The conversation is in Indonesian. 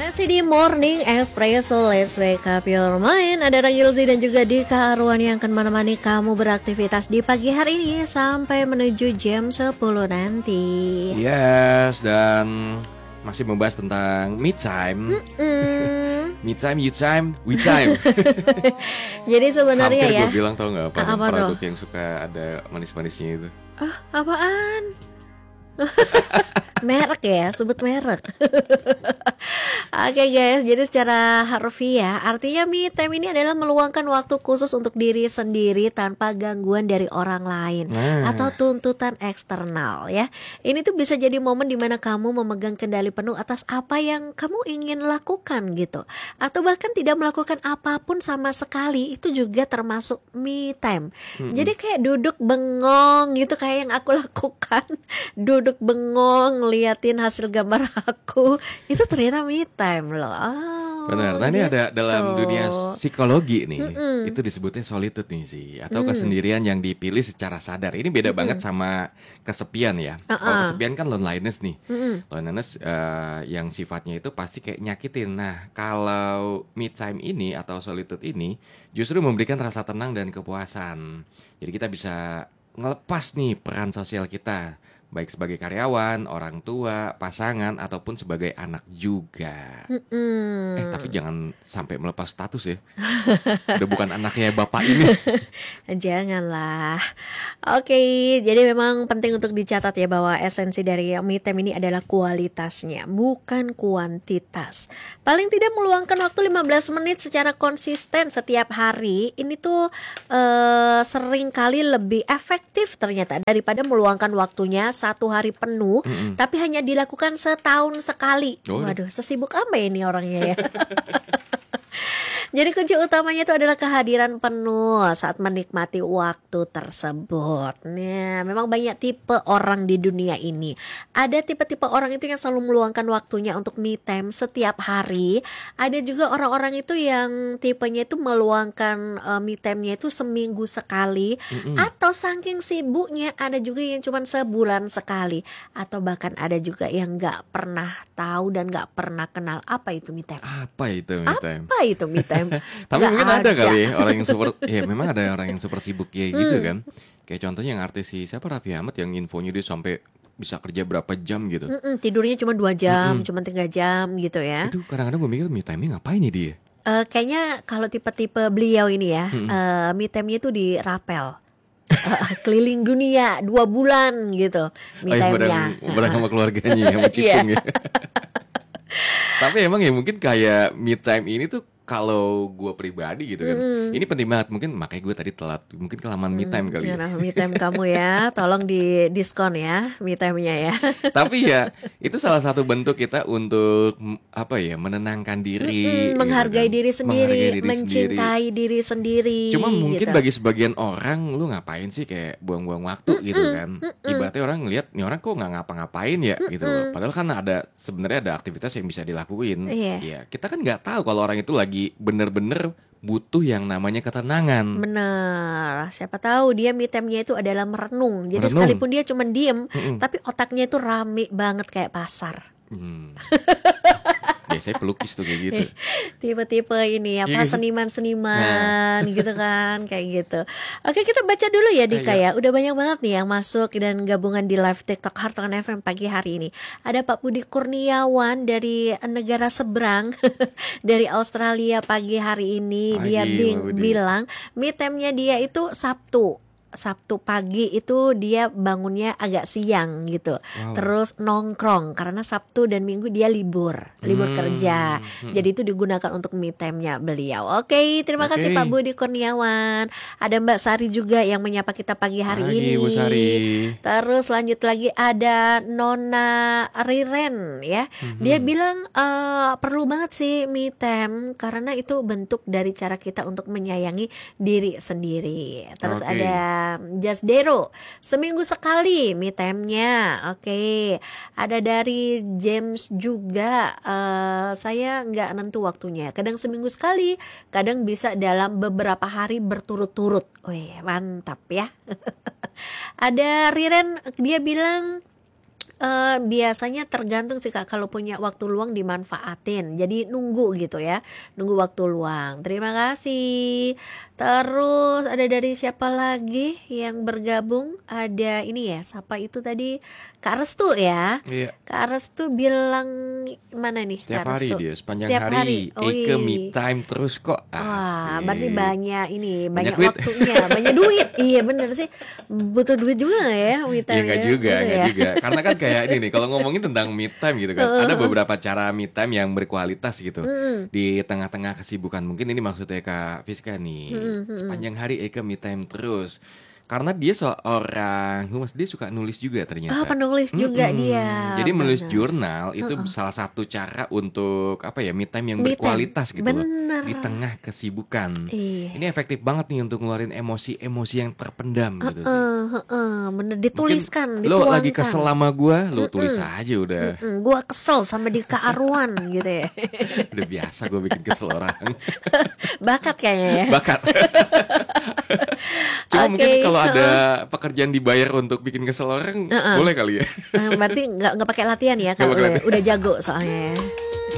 Masih di Morning Espresso, let's wake up your mind. Ada Ragilzi dan juga Dika Arwan yang akan menemani kamu beraktivitas di pagi hari ini sampai menuju jam 10 nanti. Yes, dan masih membahas tentang me time. Me time, you time, we time. Jadi sebenarnya hampir ya, gue bilang tau gak apa produk tuh? yang suka ada manis-manisnya itu. Apaan? Merek ya, sebut merek. Oke guys, jadi secara harfiah artinya me time ini adalah meluangkan waktu khusus untuk diri sendiri tanpa gangguan dari orang lain atau tuntutan eksternal ya. Ini tuh bisa jadi momen dimana kamu memegang kendali penuh atas apa yang kamu ingin lakukan gitu, atau bahkan tidak melakukan apapun sama sekali, itu juga termasuk me time. Jadi kayak duduk bengong gitu kayak yang aku lakukan. Duduk bengong ngeliatin hasil gambar aku, itu ternyata me time loh. Benar, nah ini gitu. ada dalam dunia psikologi nih, itu disebutnya solitude nih sih, atau kesendirian yang dipilih secara sadar. Ini beda banget sama kesepian ya. Kalau kesepian kan loneliness nih, loneliness yang sifatnya itu pasti kayak nyakitin. Nah kalau me time ini atau solitude ini justru memberikan rasa tenang dan kepuasan. Jadi kita bisa ngelepas nih peran sosial kita, baik sebagai karyawan, orang tua, pasangan, ataupun sebagai anak juga. Tapi jangan sampai melepas status ya. Udah bukan anaknya bapak ini. Janganlah. Oke, jadi memang penting untuk dicatat ya bahwa esensi dari me time ini adalah kualitasnya, bukan kuantitas. Paling tidak meluangkan waktu 15 menit secara konsisten setiap hari, ini tuh sering kali lebih efektif ternyata daripada meluangkan waktunya 1 hari penuh, tapi hanya dilakukan setahun sekali. Waduh, sesibuk apa ini orangnya ya. Jadi kunci utamanya itu adalah kehadiran penuh saat menikmati waktu tersebut. Nah, memang banyak tipe orang di dunia ini. Ada tipe-tipe orang itu yang selalu meluangkan waktunya untuk me time setiap hari. Ada juga orang-orang itu yang tipenya itu meluangkan me time-nya itu seminggu sekali. Atau saking sibuknya ada juga yang cuma sebulan sekali. Atau bahkan ada juga yang gak pernah tahu dan gak pernah kenal apa itu me time. Apa itu me time? Apa itu me time? Tapi Gak mungkin ada ada. kali ya orang yang super, ya memang ada orang yang super sibuk kayak gitu kan. Kayak contohnya yang artis siapa, Raffi Ahmad, yang infonya dia sampai bisa kerja berapa jam gitu. Tidurnya cuma 2 jam, cuma 3 jam gitu ya. Itu kadang-kadang gue mikir me time-nya ngapain ya dia? Kayaknya kalau tipe-tipe beliau ini ya, me time-nya itu di rapel. Keliling dunia 2 bulan gitu me time-nya. Bareng sama keluarganya ya, sama Cipung ya. Tapi emang ya mungkin kayak me time ini tuh kalau gue pribadi gitu kan, ini penting banget. Mungkin makanya gue tadi telat, mungkin kelamaan me time kali ya. Nah, me time kamu ya, tolong di diskon ya me time-nya ya. Tapi ya itu salah satu bentuk kita untuk apa ya, menenangkan diri, menghargai gitu kan. diri sendiri, Menghargai diri mencintai diri sendiri. Cuma mungkin gitu. bagi sebagian orang, lu ngapain sih kayak buang-buang waktu gitu kan. Ibaratnya orang ngelihat nih orang kok nggak ngapa-ngapain ya gitu loh. Padahal kan sebenarnya ada aktivitas yang bisa dilakuin. Ya kita kan nggak tahu kalau orang itu lagi bener-bener butuh yang namanya ketenangan. Bener, siapa tahu dia me time-nya itu adalah merenung. Jadi Merenung. sekalipun dia cuma diem, tapi otaknya itu rame banget kayak pasar. Biasanya pelukis tuh kayak gitu. Tipe-tipe ini apa, Iya sih. seniman-seniman gitu kan, kayak gitu. Oke, kita baca dulu ya Dika ya. Udah banyak banget nih yang masuk dan gabungan di live TikTok Heartland FM pagi hari ini. Ada Pak Budi Kurniawan dari negara seberang dari Australia pagi hari ini. Dia Pagi, Pak Budi. bilang me time-nya dia itu Sabtu pagi itu dia bangunnya agak siang gitu. Terus nongkrong karena Sabtu dan Minggu dia libur kerja. Jadi itu digunakan untuk me time-nya beliau. Oke, terima kasih Pak Budi Kurniawan. Ada Mbak Sari juga yang menyapa kita pagi hari ini. Bu Sari. Terus lanjut lagi ada Nona Riren ya. Dia bilang perlu banget sih me time karena itu bentuk dari cara kita untuk menyayangi diri sendiri. Terus ada Jasdero, seminggu sekali me time-nya. Oke. Ada dari James juga, saya nggak nentu waktunya. Kadang seminggu sekali, kadang bisa dalam beberapa hari berturut-turut. Wih, mantap ya. Ada Riren, dia bilang Biasanya tergantung sih Kak, kalau punya waktu luang dimanfaatin. Jadi nunggu gitu ya, nunggu waktu luang. Terima kasih. Terus ada dari siapa lagi yang bergabung? Ada ini ya, siapa itu tadi? Kak Restu ya. Iya. Kak Restu bilang mana nih Setiap Kak hari Restu? dia sepanjang Setiap hari. Oh, Eke me time terus kok. wah, berarti Asik. banyak ini, Banyak banyak duit. waktunya, banyak duit. Iya bener sih, butuh duit juga nggak ya me Ya time nggak ya, juga, gitu nggak ya. juga. Karena kan kayak ini nih, kalau ngomongin tentang me time gitu kan, ada beberapa cara me time yang berkualitas gitu. Mm-mm. Di tengah-tengah kesibukan, mungkin ini maksudnya Kak Fiska nih. Sepanjang hari Eka me time terus. Karena dia seorang humas, dia suka nulis juga Ah, ternyata. penulis juga dia, Jadi menulis benar. jurnal itu salah satu cara untuk apa ya, me time yang Me time, berkualitas gitu loh. bener. Di tengah kesibukan. Iya. Ini efektif banget nih untuk ngeluarin emosi-emosi yang terpendam gitu sih. Bener Mungkin dituliskan, lo lagi kesel dituangkan. sama gua, lo tulis aja udah. Gua kesel sama di Kak Arwan gitu ya. Udah biasa gue bikin kesel orang. Bakat kayaknya ya. Bakat. Cuma Oke, mungkin kalau ada pekerjaan dibayar untuk bikin kesel orang, boleh kali ya. Berarti nggak pakai latihan ya Nggak kalau pakai latihan. udah jago soalnya ya.